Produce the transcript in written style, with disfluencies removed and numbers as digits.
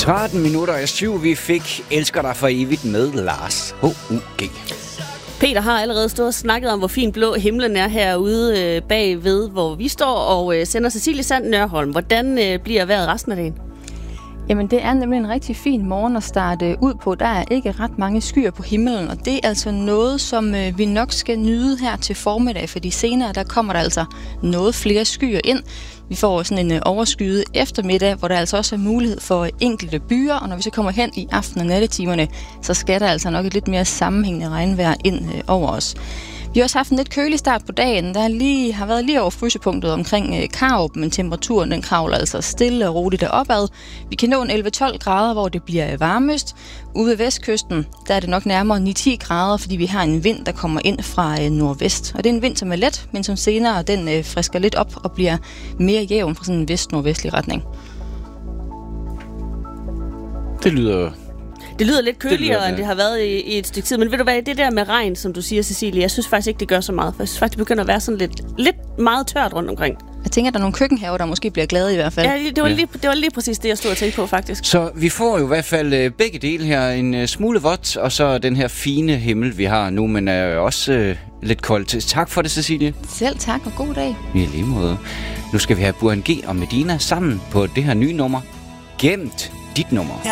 7:13. Vi fik Elsker dig for evigt med Lars H.U.G. Peter har allerede stået og snakket om, hvor fin blå himlen er herude bagved, hvor vi står, og sender Cecilie Sand Nørholm. Hvordan bliver vejret resten af dagen? Jamen, det er nemlig en rigtig fin morgen at starte ud på. Der er ikke ret mange skyer på himlen, og det er altså noget, som vi nok skal nyde her til formiddag, fordi senere der kommer der altså noget flere skyer ind. Vi får sådan en overskyet eftermiddag, hvor der altså også er mulighed for enkelte byer, og når vi så kommer hen i aften- og nattetimerne, så skal der altså nok et lidt mere sammenhængende regnvejr ind over os. Vi har også haft en lidt kølig start på dagen. Der har været lige over frysepunktet omkring Karup, men temperaturen den kravler altså stille og roligt deropad. Vi kan nå en 11-12 grader, hvor det bliver varmest. Ude ved vestkysten, der er det nok nærmere 9-10 grader, fordi vi har en vind, der kommer ind fra nordvest. Og det er en vind, som er let, men som senere den frisker lidt op og bliver mere jævn fra sådan en vest-nordvestlig retning. Det lyder lidt køligere, end det har været i et stykke tid. Men ved du hvad, det der med regn, som du siger, Cecilie, jeg synes faktisk ikke, det gør så meget. For jeg synes faktisk, det begynder at være sådan lidt meget tørt rundt omkring. Jeg tænker, at der er nogle køkkenhaver, der måske bliver glade i hvert fald. Ja, det var lige præcis det, jeg stod og tænkte på, faktisk. Så vi får jo i hvert fald begge dele her. En smule vådt, og så den her fine himmel, vi har nu, men er også lidt koldt. Tak for det, Cecilie. Selv tak, og god dag. I lige måde. Nu skal vi have Burhan G og Medina sammen på det her nye nummer. Gemt dit nummer.